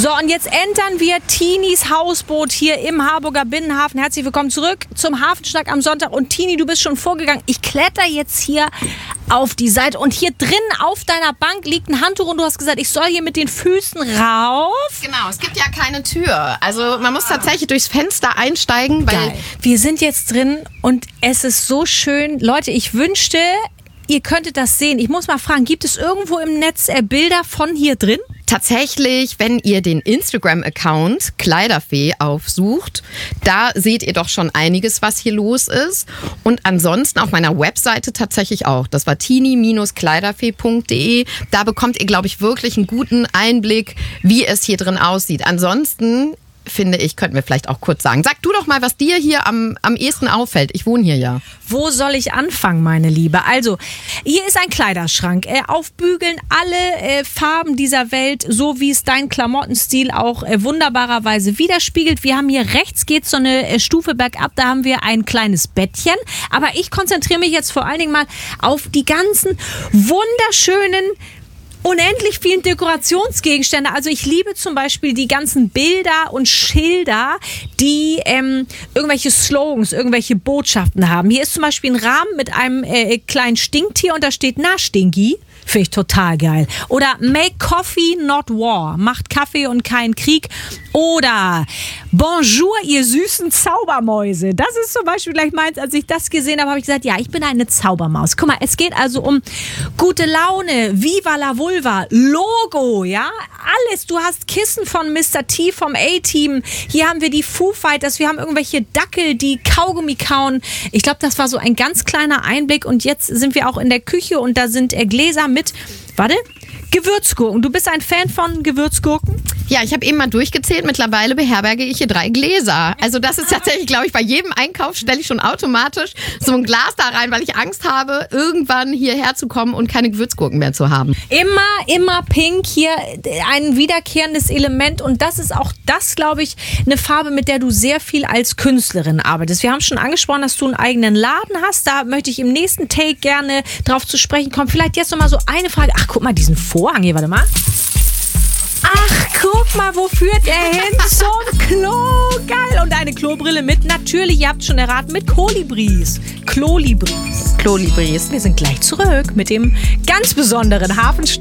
So, und jetzt entern wir Tinis Hausboot hier im Harburger Binnenhafen. Herzlich willkommen zurück zum Hafenschnack am Sonntag. Und Tini, du bist schon vorgegangen. Ich kletter jetzt hier auf die Seite. Und hier drin auf deiner Bank liegt ein Handtuch und du hast gesagt, ich soll hier mit den Füßen rauf. Genau, es gibt ja keine Tür. Also man muss tatsächlich durchs Fenster einsteigen. Weil Geil. Wir sind jetzt drin und es ist so schön. Leute, ich wünschte, ihr könntet das sehen. Ich muss mal fragen, gibt es irgendwo im Netz Bilder von hier drin? Tatsächlich, wenn ihr den Instagram-Account Kleiderfee aufsucht, da seht ihr doch schon einiges, was hier los ist. Und ansonsten auf meiner Webseite tatsächlich auch. Das war tini-kleiderfee.de. Da bekommt ihr, glaube ich, wirklich einen guten Einblick, wie es hier drin aussieht. Ansonsten finde ich, könnten wir vielleicht auch kurz sagen. Sag du doch mal, was dir hier am ehesten auffällt. Ich wohne hier ja. Wo soll ich anfangen, meine Liebe? Also, hier ist ein Kleiderschrank. Aufbügeln alle Farben dieser Welt, so wie es dein Klamottenstil auch wunderbarerweise widerspiegelt. Wir haben hier rechts geht's so eine Stufe bergab, da haben wir ein kleines Bettchen. Aber ich konzentriere mich jetzt vor allen Dingen mal auf die ganzen wunderschönen, unendlich vielen Dekorationsgegenstände. Also ich liebe zum Beispiel die ganzen Bilder und Schilder, die irgendwelche Slogans, irgendwelche Botschaften haben. Hier ist zum Beispiel ein Rahmen mit einem kleinen Stinktier und da steht, na Stinky. Finde ich total geil. Oder Make Coffee, not War. Macht Kaffee und kein Krieg. Oder Bonjour, ihr süßen Zaubermäuse. Das ist zum Beispiel gleich meins. Als ich das gesehen habe, habe ich gesagt, ja, ich bin eine Zaubermaus. Guck mal, es geht also um gute Laune, Viva la Vulva, Logo, ja, alles. Du hast Kissen von Mr. T vom A-Team. Hier haben wir die Foo Fighters. Wir haben irgendwelche Dackel, die Kaugummi kauen. Ich glaube, das war so ein ganz kleiner Einblick. Und jetzt sind wir auch in der Küche und da sind Gläser mit, Gewürzgurken. Du bist ein Fan von Gewürzgurken? Ja, ich habe eben mal durchgezählt. Mittlerweile beherberge ich hier 3 Gläser. Also das ist tatsächlich, glaube ich, bei jedem Einkauf stelle ich schon automatisch so ein Glas da rein, weil ich Angst habe, irgendwann hierher zu kommen und keine Gewürzgurken mehr zu haben. Immer pink. Hier ein wiederkehrendes Element. Und das ist auch das, glaube ich, eine Farbe, mit der du sehr viel als Künstlerin arbeitest. Wir haben schon angesprochen, dass du einen eigenen Laden hast. Da möchte ich im nächsten Take gerne drauf zu sprechen kommen. Vielleicht jetzt noch mal so eine Frage. Ach, guck mal, diesen Vorhang hier, warte mal. Ach, guck mal, wo führt er hin? Zum Klo. Geil. Und eine Klobrille mit, natürlich, ihr habt schon erraten, mit Kolibris. Klolibris. Klolibris. Wir sind gleich zurück mit dem ganz besonderen Hafenschnack